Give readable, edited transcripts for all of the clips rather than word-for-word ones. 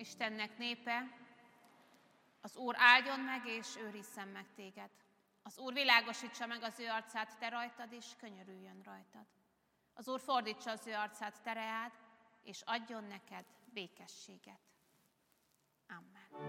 Istennek népe, az Úr áldjon meg és őrizzen meg téged. Az Úr világosítsa meg az ő arcát te rajtad, és könyörüljön rajtad. Az Úr fordítsa az ő arcát te reád, és adjon neked békességet. Amen.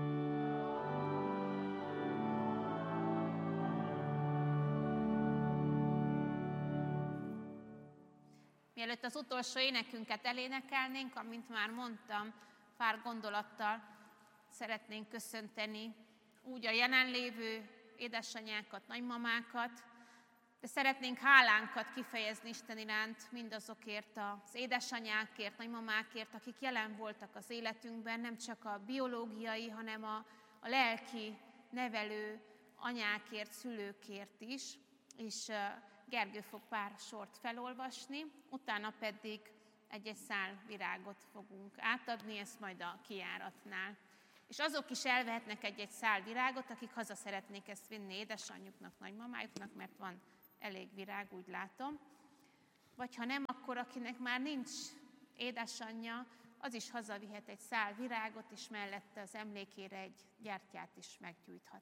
Mielőtt az utolsó énekünket elénekelnénk, amint már mondtam, pár gondolattal szeretnénk köszönteni úgy a jelenlévő édesanyákat, nagymamákat, de szeretnénk hálánkat kifejezni Isten iránt mindazokért az édesanyákért, nagymamákért, akik jelen voltak az életünkben, nem csak a biológiai, hanem a lelki nevelő anyákért, szülőkért is, és Gergő fog pár sort felolvasni, utána pedig egy szál virágot fogunk átadni, ezt majd a kijáratnál. És azok is elvehetnek egy szál virágot, akik haza szeretnék ezt vinni édesanyjuknak, nagymamájuknak, mert van elég virág, úgy látom. Vagy ha nem, akkor akinek már nincs édesanyja, az is hazavihet egy szál virágot, és mellette az emlékére egy gyertyát is meggyújthat.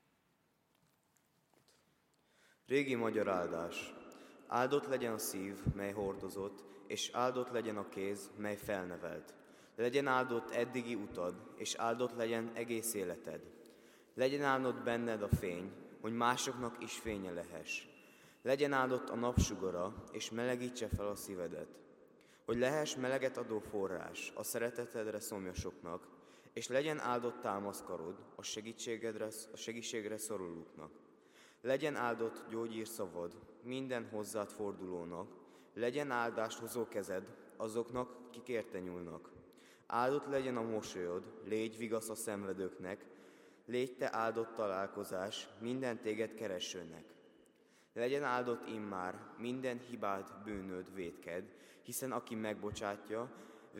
Régi magyar áldás. Áldott legyen a szív, mely hordozott, és áldott legyen a kéz, mely felnevelt. Legyen áldott eddigi utad, és áldott legyen egész életed. Legyen áldott benned a fény, hogy másoknak is fénye lehess. Legyen áldott a napsugara, és melegítse fel a szívedet. Hogy lehess meleget adó forrás a szeretetedre szomjasoknak, és legyen áldott támaszkarod a segítségre szorulóknak. Legyen áldott gyógyírszavad minden hozzád fordulónak, legyen áldást hozó kezed azoknak, kik érte nyúlnak. Áldott legyen a mosolyod, légy vigasz a szenvedőknek, légy te áldott találkozás minden téged keresőnek. Legyen áldott immár minden hibád, bűnöd, vétked, hiszen aki megbocsátja,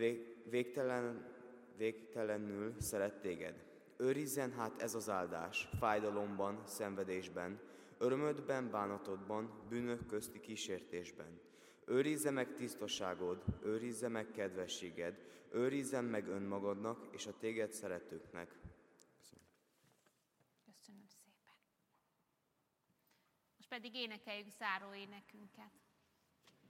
végtelenül szeret téged. Őrizzen hát ez az áldás fájdalomban, szenvedésben, örömödben, bánatodban, bűnök közti kísértésben. Őrizze meg tisztaságod, őrizze meg kedvességed, őrizzen meg önmagadnak és a téged szeretőknek. Köszönöm szépen. Most pedig énekeljük záró énekünket.